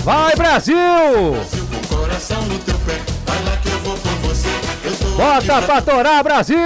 Vai, Brasil! Bota pra torar, Brasil!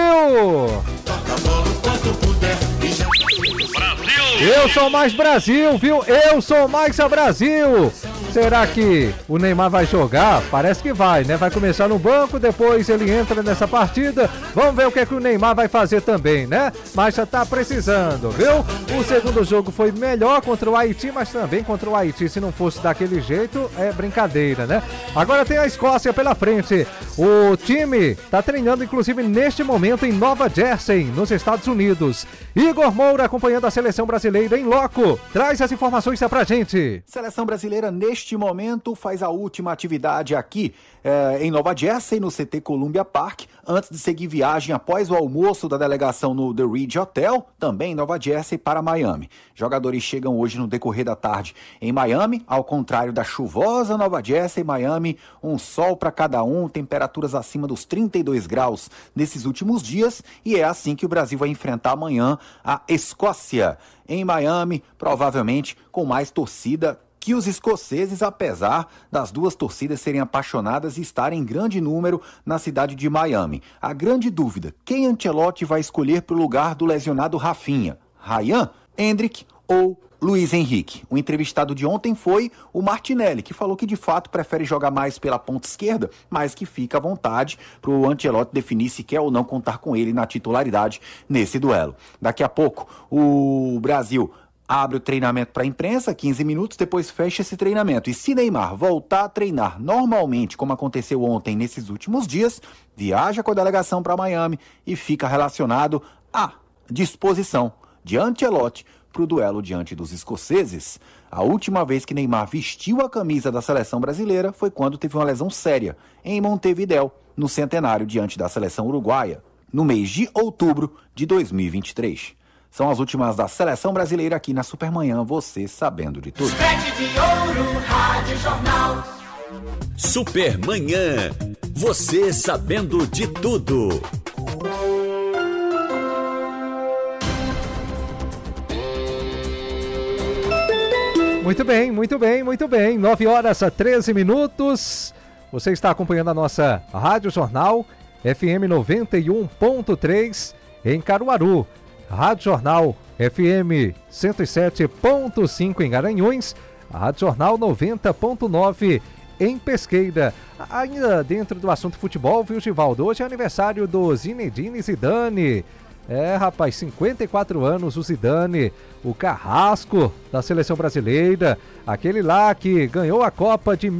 Eu sou mais Brasil, viu? Eu sou mais a Brasil! Será que o Neymar vai jogar? Parece que vai, né? Vai começar no banco, depois ele entra nessa partida. Vamos ver o que é que o Neymar vai fazer também, né? Mas já tá precisando, viu? O segundo jogo foi melhor contra o Haiti, mas também contra o Haiti, se não fosse daquele jeito, é brincadeira, né? Agora tem a Escócia pela frente. O time tá treinando, inclusive, neste momento em Nova Jersey, nos Estados Unidos. Igor Moura acompanhando a seleção brasileira em loco. Traz as informações pra gente. Seleção brasileira neste momento faz a última atividade aqui em Nova Jersey, no CT Columbia Park, antes de seguir viagem após o almoço da delegação no The Ridge Hotel, também em Nova Jersey, para Miami. Jogadores chegam hoje no decorrer da tarde em Miami, ao contrário da chuvosa Nova Jersey. Miami, um sol para cada um, temperaturas acima dos 32 graus nesses últimos dias, e é assim que o Brasil vai enfrentar amanhã a Escócia. Em Miami, provavelmente com mais torcida que os escoceses, apesar das duas torcidas serem apaixonadas e estarem em grande número na cidade de Miami. A grande dúvida: quem Ancelotti vai escolher para o lugar do lesionado Rafinha? Ryan, Endrick ou Luiz Henrique? O entrevistado de ontem foi o Martinelli, que falou que de fato prefere jogar mais pela ponta esquerda, mas que fica à vontade para o Ancelotti definir se quer ou não contar com ele na titularidade nesse duelo. Daqui a pouco o Brasil abre o treinamento para a imprensa, 15 minutos, depois fecha esse treinamento. E se Neymar voltar a treinar normalmente, como aconteceu ontem nesses últimos dias, viaja com a delegação para Miami e fica relacionado à disposição de Ancelotti para o duelo diante dos escoceses. A última vez que Neymar vestiu a camisa da seleção brasileira foi quando teve uma lesão séria em Montevidéu, no centenário diante da seleção uruguaia, no mês de outubro de 2023. São as últimas da seleção brasileira aqui na Supermanhã, você sabendo de tudo. Rede de Ouro, Rádio Jornal. Supermanhã, você sabendo de tudo. Muito bem, muito bem, muito bem. 9 horas a 13 minutos. Você está acompanhando a nossa Rádio Jornal, FM 91.3 em Caruaru. Rádio Jornal FM 107.5 em Garanhuns, Rádio Jornal 90.9 em Pesqueira. Ainda dentro do assunto futebol, viu, Givaldo? Hoje é aniversário do Zinedine Zidane. É, rapaz, 54 anos o Zidane, o carrasco da seleção brasileira, aquele lá que ganhou a Copa de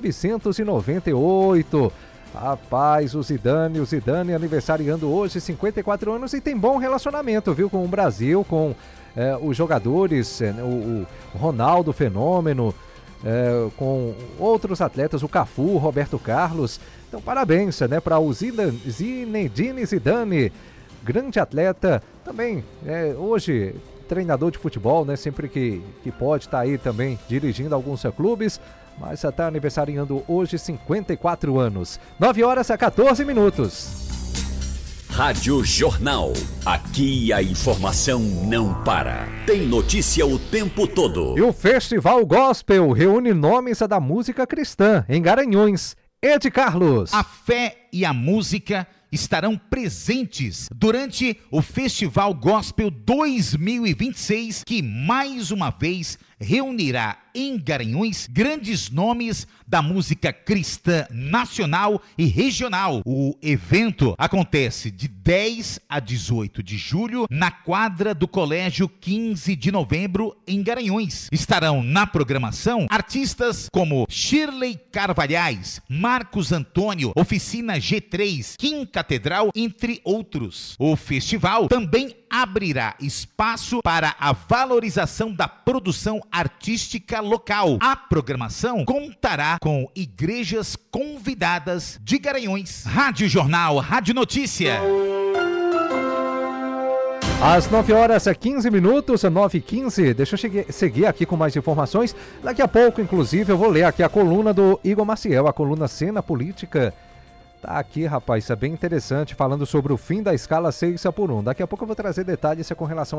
1998. Rapaz, o Zidane aniversariando hoje, 54 anos, e tem bom relacionamento, viu, com o Brasil, com os jogadores, o Ronaldo Fenômeno, com outros atletas, o Cafu, o Roberto Carlos. Então, parabéns, né, para o Zinedine Zidane, grande atleta, também, hoje treinador de futebol, né, sempre que pode estar aí também dirigindo alguns clubes. Mas já está aniversariando hoje 54 anos. 9 horas a 14 minutos. Rádio Jornal. Aqui a informação não para. Tem notícia o tempo todo. E o Festival Gospel reúne nomes da música cristã em Garanhuns. Ed Carlos. A fé e a música estarão presentes durante o Festival Gospel 2026, que mais uma vez reunirá em Garanhuns grandes nomes da música cristã nacional e regional. O evento acontece de 10 a 18 de julho na quadra do Colégio 15 de Novembro em Garanhuns. Estarão na programação artistas como Shirley Carvalhais, Marcos Antônio, Oficina G3, Kim Catedral, entre outros. O festival também abrirá espaço para a valorização da produção artística local. A programação contará com igrejas convidadas de Garanhuns. Rádio Jornal, Rádio Notícia. Às 9 horas a 15 minutos, 9h15, deixa eu seguir aqui com mais informações. Daqui a pouco, inclusive, eu vou ler aqui a coluna do Igor Maciel, a coluna Cena Política. Tá aqui, rapaz, isso é bem interessante, falando sobre o fim da escala 6 por 1. Daqui a pouco eu vou trazer detalhes com relação